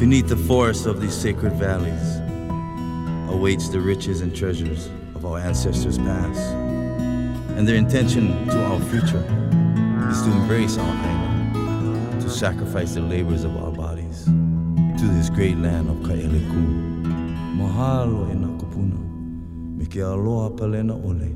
Beneath the forests of these sacred valleys awaits the riches and treasures of our ancestors past. And their intention to our future is to embrace our Aina, to sacrifice the labors of our bodies to this great land of Kaeleku. Mahalo e nā kupuna, me ke aloha palena ole.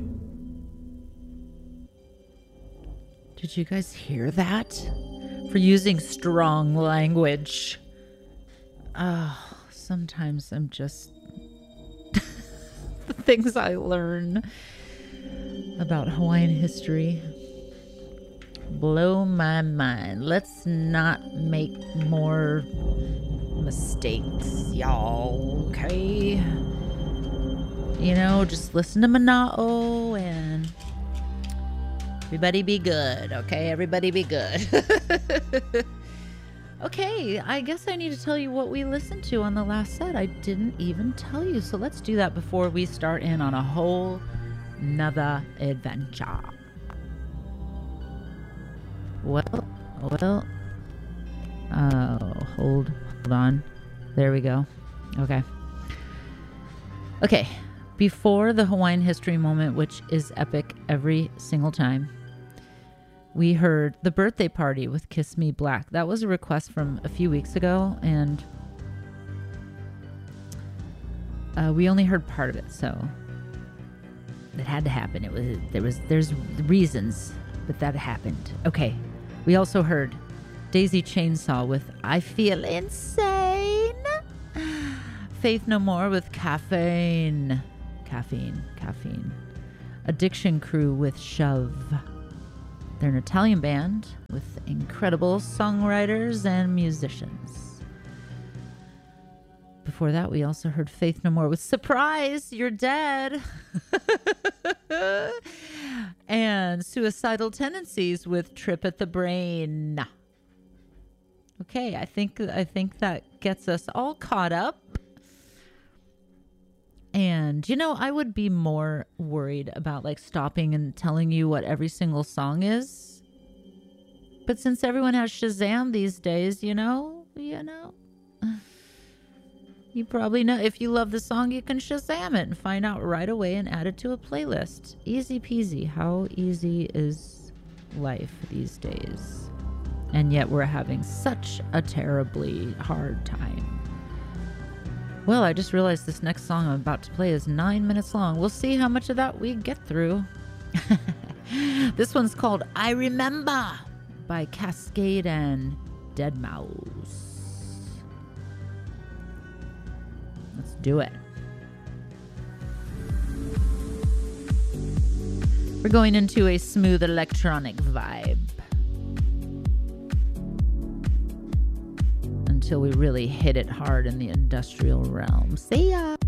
Did you guys hear that? For using strong language. Oh, sometimes I'm just... the things I learn about Hawaiian history blow my mind. Let's not make more mistakes, y'all, okay? You know, just listen to Mana'o and everybody be good, okay? Everybody be good. Okay, I guess I need to tell you what we listened to on the last set. I didn't even tell you, so let's do that before we start in on a whole nother adventure. Well, hold on. There we go. Okay, before the Hawaiian history moment, which is epic every single time, we heard The Birthday Party with Kiss Me Black. That was a request from a few weeks ago, and we only heard part of it, so it had to happen. There's reasons, but that happened. Okay, we also heard Daisy Chainsaw with I Feel Insane. Faith No More with Caffeine. Addiction Crew with Shove. They're an Italian band with incredible songwriters and musicians. Before that, we also heard Faith No More with Surprise, You're Dead. And Suicidal Tendencies with Trip at the Brain. Okay, I think that gets us all caught up. And, you know, I would be more worried about like stopping and telling you what every single song is. But since everyone has Shazam these days, you know, you probably know if you love the song, you can Shazam it and find out right away and add it to a playlist. Easy peasy. How easy is life these days? And yet we're having such a terribly hard time. Well, I just realized this next song I'm about to play is 9 minutes long. We'll see how much of that we get through. This one's called I Remember by Cascade and Deadmau5. Let's do it. We're going into a smooth electronic vibe until we really hit it hard in the industrial realm. See ya!